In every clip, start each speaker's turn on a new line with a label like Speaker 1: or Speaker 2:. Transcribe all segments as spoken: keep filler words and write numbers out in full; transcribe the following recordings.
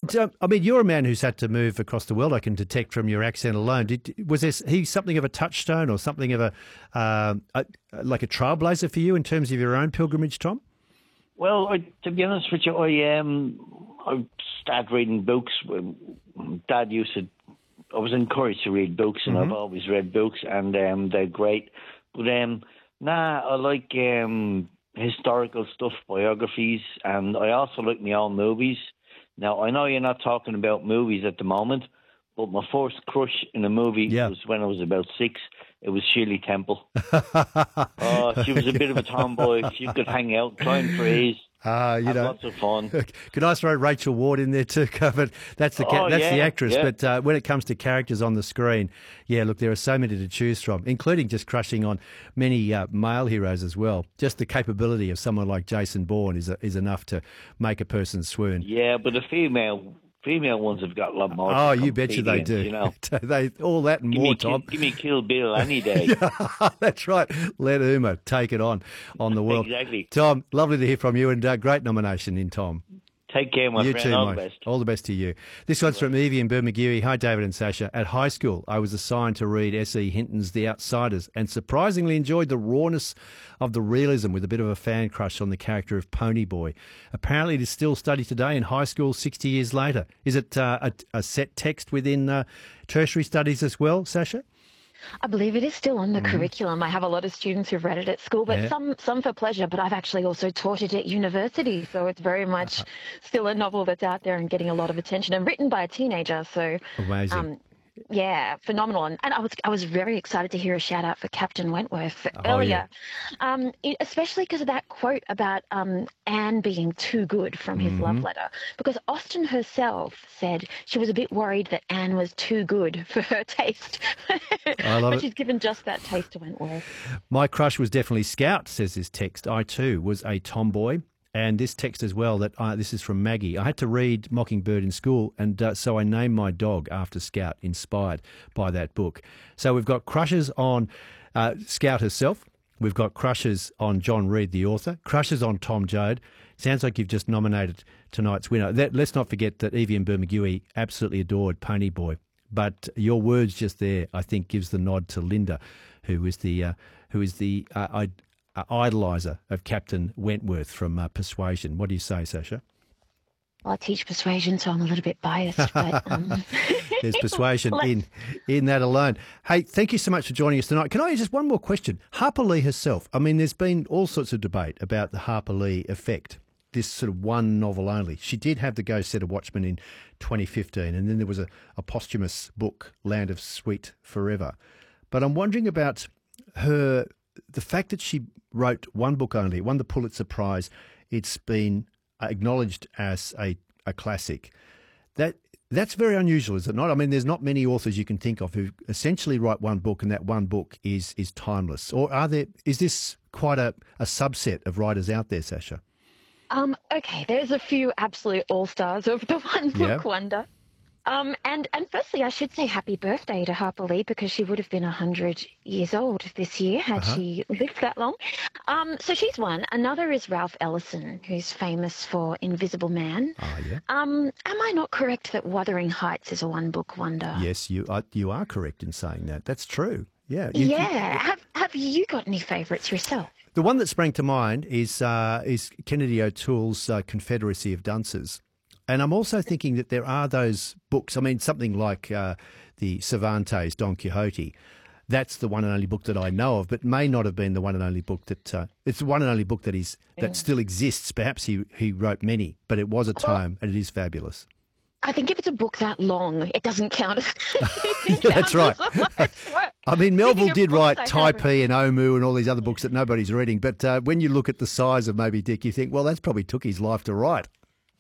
Speaker 1: So, I mean, you're a man who's had to move across the world. I can detect from your accent alone. Did, was this he something of a touchstone or something of a, uh, a like a trailblazer for you in terms of your own pilgrimage, Tom?
Speaker 2: Well, I, to be honest with you, I um I started reading books. Dad used to. I was encouraged to read books, and mm-hmm. I've always read books, and um, they're great. But um, nah, I like um historical stuff, biographies, and I also like my own movies. Now, I know you're not talking about movies at the moment, but my first crush in a movie yeah. was when I was about six. It was Shirley Temple. Oh, she was a bit of a tomboy. She could hang out, climb trees.
Speaker 1: Ah, uh, you
Speaker 2: have
Speaker 1: know,
Speaker 2: lots of fun.
Speaker 1: Could I throw Rachel Ward in there too? But that's the
Speaker 2: oh,
Speaker 1: that's
Speaker 2: yeah,
Speaker 1: the actress.
Speaker 2: yeah.
Speaker 1: But uh, when it comes to characters on the screen, yeah, look, there are so many to choose from, including just crushing on many uh, male heroes as well. Just the capability of someone like Jason Bourne is is enough to make a person swoon.
Speaker 2: Yeah, but the female. Female ones have got a lot more.
Speaker 1: Oh, you betcha they do.
Speaker 2: You know,
Speaker 1: they all that and
Speaker 2: give
Speaker 1: more.
Speaker 2: Me,
Speaker 1: Tom,
Speaker 2: give me Kill Bill any day.
Speaker 1: Yeah, that's right. Let Uma take it on on the world.
Speaker 2: Exactly.
Speaker 1: Tom, lovely to hear from you, and uh, great nomination in Tom.
Speaker 2: Take care, my
Speaker 1: you
Speaker 2: friend.
Speaker 1: Too,
Speaker 2: all
Speaker 1: mate.
Speaker 2: the best.
Speaker 1: All the best to you. This one's from Evie in Bermagui. Hi, David and Sasha. At high school, I was assigned to read S E Hinton's The Outsiders and surprisingly enjoyed the rawness of the realism with a bit of a fan crush on the character of Ponyboy. Apparently, it is still studied today in high school sixty years later. Is it uh, a, a set text within uh, tertiary studies as well, Sasha?
Speaker 3: I believe it is still on the mm. curriculum. I have a lot of students who've read it at school, but yeah. some some for pleasure. But I've actually also taught it at university, so it's very much uh-huh. still a novel that's out there and getting a lot of attention and written by a teenager. So
Speaker 1: amazing. Um,
Speaker 3: yeah, phenomenal. And, and I was I was very excited to hear a shout out for Captain Wentworth
Speaker 1: oh,
Speaker 3: earlier,
Speaker 1: yeah.
Speaker 3: um, it, especially because of that quote about um, Anne being too good from his mm-hmm. love letter. Because Austen herself said she was a bit worried that Anne was too good for her taste.
Speaker 1: I love
Speaker 3: but
Speaker 1: it.
Speaker 3: she's given just that taste to Wentworth.
Speaker 1: My crush was definitely Scout, says this text. I too was a tomboy. And this text as well, that uh, this is from Maggie. I had to read Mockingbird in school, and uh, so I named my dog after Scout, inspired by that book. So we've got crushes on uh, Scout herself. We've got crushes on John Reed, the author. Crushes on Tom Joad. Sounds like you've just nominated tonight's winner. That, let's not forget that Evie and Bermagui absolutely adored Ponyboy. But your words just there, I think, gives the nod to Linda, who is the uh, who is the uh, I. Uh, idoliser of Captain Wentworth from uh, Persuasion. What do you say, Sasha?
Speaker 3: Well, I teach Persuasion, so I'm a little bit biased. But um...
Speaker 1: there's persuasion in in that alone. Hey, thank you so much for joining us tonight. Can I just one more question? Harper Lee herself. I mean, there's been all sorts of debate about the Harper Lee effect. This sort of one novel only. She did have the Go Set a Watchman in twenty fifteen, and then there was a, a posthumous book, Land of Sweet Forever. But I'm wondering about her. The fact that she wrote one book only, won the Pulitzer Prize, it's been acknowledged as a, a classic. That that's very unusual, is it not? I mean, there's not many authors you can think of who essentially write one book, and that one book is is timeless. Or are there? Is this quite a, a subset of writers out there, Sasha?
Speaker 3: Um, okay, there's a few absolute all-stars of the one book yep. wonder. Um, and, and firstly, I should say happy birthday to Harper Lee, because she would have been one hundred years old this year had uh-huh. she lived that long. Um, so she's one. Another is Ralph Ellison, who's famous for Invisible Man.
Speaker 1: Oh, yeah.
Speaker 3: Um, am I not correct that Wuthering Heights is a one-book wonder?
Speaker 1: Yes, you are, you are correct in saying that. That's true. Yeah. You,
Speaker 3: yeah.
Speaker 1: You,
Speaker 3: have, have you got any favourites yourself?
Speaker 1: The one that sprang to mind is, uh, is Kennedy O'Toole's uh, Confederacy of Dunces. And I'm also thinking that there are those books, I mean, something like uh, the Cervantes' Don Quixote. That's the one and only book that I know of, but may not have been the one and only book that, uh, it's the one and only book that is that still exists. Perhaps he, he wrote many, but it was a time, and it is fabulous.
Speaker 3: I think if it's a book that long, it doesn't count.
Speaker 1: It That's right. I mean, Melville did write Typee and Omu and all these other books that nobody's reading, but uh, when you look at the size of Moby Dick, you think, well, that's probably took his life to write.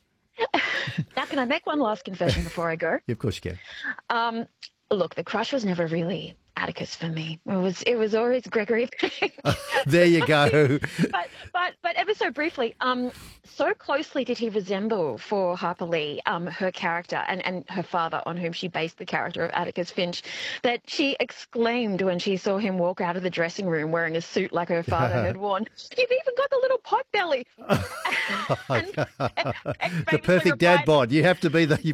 Speaker 3: Now, can I make one last confession before I go?
Speaker 1: Yeah, of course you can.
Speaker 3: Um, look, the crush was never really Atticus for me. It was it was always Gregory.
Speaker 1: There you go.
Speaker 3: but but but ever so briefly, um, so closely did he resemble for Harper Lee, um, her character and, and her father, on whom she based the character of Atticus Finch, that she exclaimed when she saw him walk out of the dressing room wearing a suit like her father had worn. You've even got the little pot belly. and,
Speaker 1: the perfect dad bod. You have to be the.